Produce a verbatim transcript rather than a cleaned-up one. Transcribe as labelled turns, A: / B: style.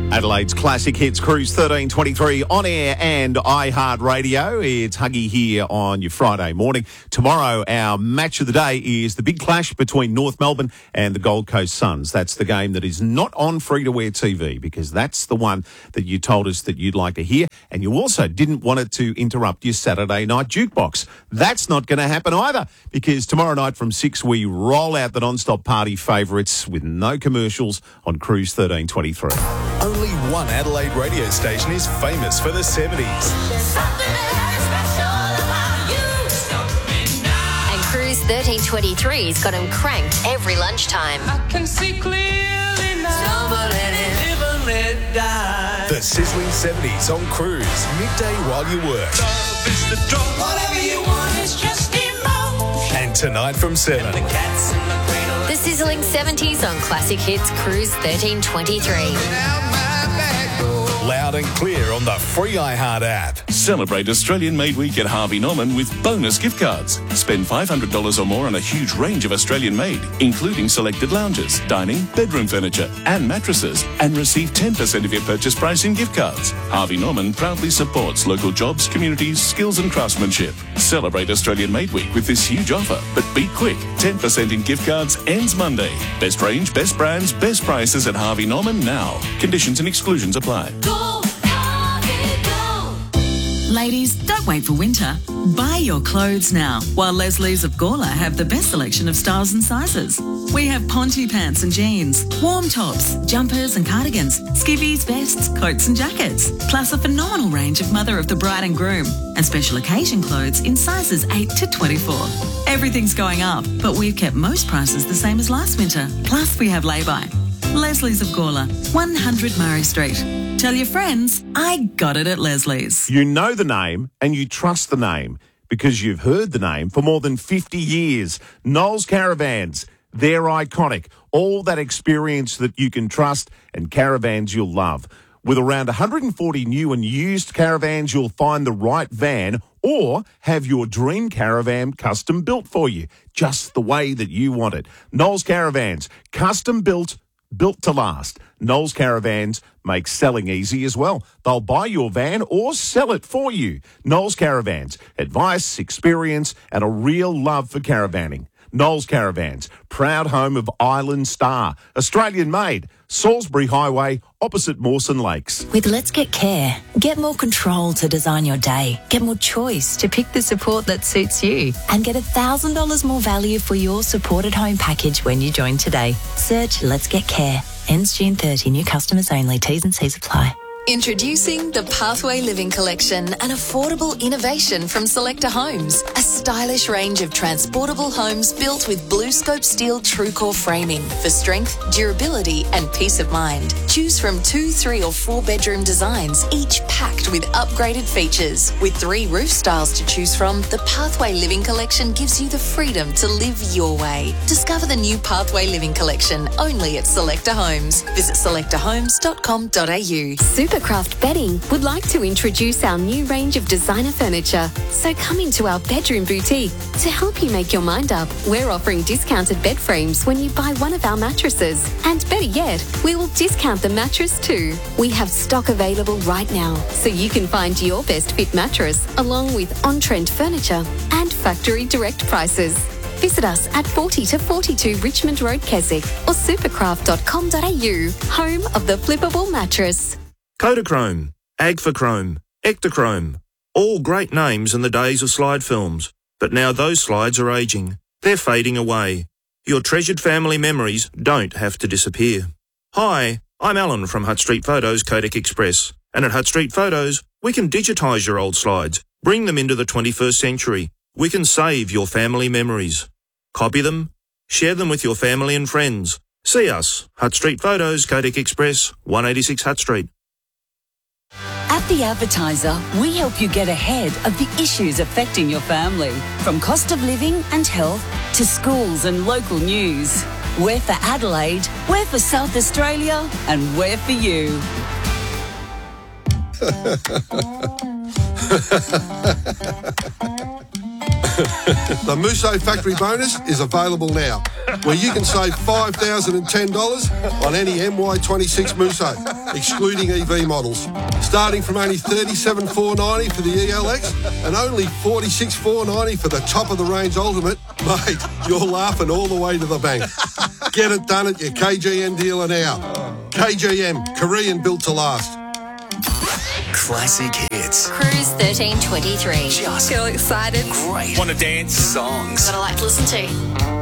A: Adelaide's Classic Hits Cruise thirteen twenty-three on air and iHeartRadio. It's Huggy here on your Friday morning. Tomorrow, our match of the day is the big clash between North Melbourne and the Gold Coast Suns. That's the game that is not on free-to-air T V because that's the one that you told us that you'd like to hear, and you also didn't want it to interrupt your Saturday night jukebox. That's not going to happen either because tomorrow night from six we roll out the non-stop party favourites with no commercials on Cruise thirteen twenty-three.
B: Only one Adelaide radio station is famous for the seventies.
C: And Cruise thirteen twenty-three's got them cranked every lunchtime.
D: I can see clearly now. Live and let die.
B: The sizzling seventies on Cruise, midday while you work.
D: Love is the drug. Whatever you want is just emotion.
B: And tonight from seven.
D: The cats in the cradle.
C: The sizzling seventies on Classic Hits Cruise thirteen twenty-three.
B: Loud and clear on the free iHeart app.
E: Celebrate Australian Made Week at Harvey Norman with bonus gift cards. Spend five hundred dollars or more on a huge range of Australian made, including selected lounges, dining, bedroom furniture and mattresses, and receive ten percent of your purchase price in gift cards. Harvey Norman proudly supports local jobs, communities, skills and craftsmanship. Celebrate Australian Made Week with this huge offer, but be quick. ten percent in gift cards ends Monday. Best range, best brands, best prices at Harvey Norman now. Conditions and exclusions apply.
F: Ladies, don't wait for winter. Buy your clothes now, while Leslie's of Gawler have the best selection of styles and sizes. We have ponte pants and jeans, warm tops, jumpers and cardigans, skivvies, vests, coats and jackets, plus a phenomenal range of mother of the bride and groom and special occasion clothes in sizes eight to twenty-four. Everything's going up, but we've kept most prices the same as last winter. Plus, we have lay-by. Leslie's of Gawler, one hundred Murray Street. Tell your friends, I got it at Leslie's.
A: You know the name and you trust the name because you've heard the name for more than fifty years. Knowles Caravans, they're iconic. All that experience that you can trust and caravans you'll love. With around one hundred forty new and used caravans, you'll find the right van or have your dream caravan custom built for you, just the way that you want it. Knowles Caravans, custom built, built to last. Knowles Caravans makes selling easy as well. They'll buy your van or sell it for you. Knowles Caravans, advice, experience and a real love for caravanning. Knowles Caravans, proud home of Island Star, Australian made, Salisbury Highway, opposite Mawson Lakes.
G: With Let's Get Care, get more control to design your day, get more choice to pick the support that suits you, and get one thousand dollars more value for your supported home package when you join today. Search Let's Get Care. Ends June thirtieth. New customers only. T's and C's apply.
C: Introducing the Pathway Living Collection, an affordable innovation from Selector Homes. A stylish range of transportable homes built with BlueScope steel TrueCore framing for strength, durability and peace of mind. Choose from two, three or four bedroom designs, each packed with upgraded features. With three roof styles to choose from, the Pathway Living Collection gives you the freedom to live your way. Discover the new Pathway Living Collection only at Selector Homes. Visit selector homes dot com dot a u.
H: Supercraft Bedding would like to introduce our new range of designer furniture. So come into our bedroom boutique. To help you make your mind up, we're offering discounted bed frames when you buy one of our mattresses. And better yet, we will discount the mattress too. We have stock available right now, so you can find your best fit mattress along with on-trend furniture and factory direct prices. Visit us at forty to forty-two Richmond Road, Keswick or supercraft dot com dot a u, home of the flippable mattress.
I: Kodachrome, Agfachrome, Ektachrome, all great names in the days of slide films. But now those slides are aging. They're fading away. Your treasured family memories don't have to disappear. Hi, I'm Alan from Hutt Street Photos Kodak Express. And at Hutt Street Photos, we can digitise your old slides, bring them into the twenty-first century. We can save your family memories. Copy them, share them with your family and friends. See us, Hutt Street Photos Kodak Express, one eighty-six Hutt Street.
J: At The Advertiser, we help you get ahead of the issues affecting your family, from cost of living and health to schools and local news. We're for Adelaide, we're for South Australia, and we're for you.
K: The Musso Factory Bonus is available now, where you can save five thousand ten dollars on any M Y twenty-six Musso, excluding E V models. Starting from only thirty-seven thousand four hundred ninety dollars for the E L X and only forty-six thousand four hundred ninety dollars for the top-of-the-range Ultimate, mate, you're laughing all the way to the bank. Get it done at your K G M dealer now. K G M, Korean built to last.
B: Classic hits.
C: Cruise thirteen twenty-three.
B: Just
C: feel excited.
B: Great. Want to dance? Songs.
C: That I like to listen to.